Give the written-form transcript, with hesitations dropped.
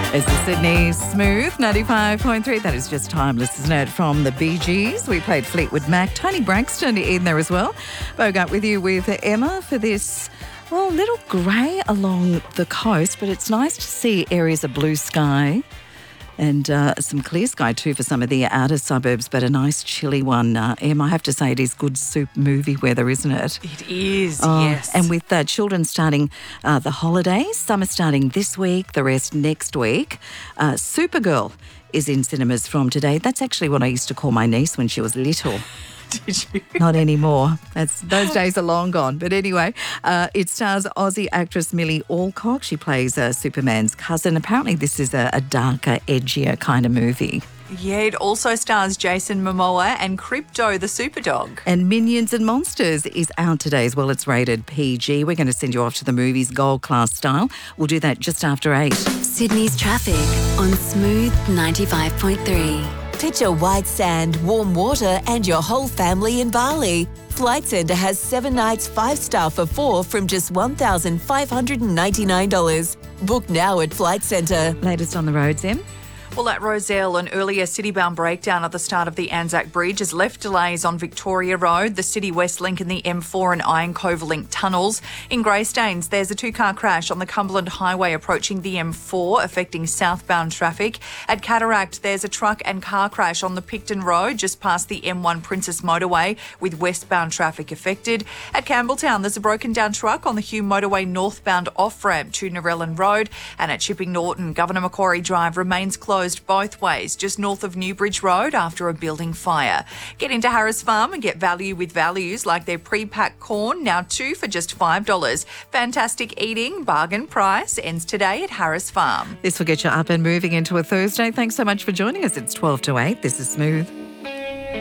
It's the Sydney Smooth 95.3. That is just timeless, isn't it? From the Bee Gees. We played Fleetwood Mac. Tony Braxton in there as well. Bogart with you with Emma for this, well, little grey along the coast, but it's nice to see areas of blue sky and some clear sky too for some of the outer suburbs, but a nice chilly one. Em, I have to say it is good soup movie weather, isn't it? It is, yes. And with children starting the holidays, some are starting this week, the rest next week. Supergirl is in cinemas from today. That's actually what I used to call my niece when she was little. Did you? Not anymore. Those days are long gone. But anyway, it stars Aussie actress Millie Alcock. She plays Superman's cousin. Apparently this is a darker, edgier kind of movie. Yeah, it also stars Jason Momoa and Crypto the Superdog. And Minions and Monsters is out today as well. It's rated PG. We're going to send you off to the movies gold class style. We'll do that just after 8. Sydney's traffic on Smooth 95.3. Picture white sand, warm water and your whole family in Bali. Flight Centre has 7 nights 5-star for 4 from just $1,599. Book now at Flight Centre. Latest on the roads, Em? Well, at Rozelle, an earlier city-bound breakdown at the start of the Anzac Bridge has left delays on Victoria Road, the City West Link and the M4 and Iron Cove Link tunnels. In Greystanes, there's a 2-car crash on the Cumberland Highway approaching the M4, affecting southbound traffic. At Cataract, there's a truck and car crash on the Picton Road, just past the M1 Princess Motorway, with westbound traffic affected. At Campbelltown, there's a broken-down truck on the Hume Motorway northbound off-ramp to Narellan Road. And at Chipping Norton, Governor Macquarie Drive remains closed both ways, just north of Newbridge Road after a building fire. Get into Harris Farm and get value with values like their pre-packed corn, now 2 for just $5. Fantastic eating, bargain price, ends today at Harris Farm. This will get you up and moving into a Thursday. Thanks so much for joining us. It's 12 to 8. This is Smooth.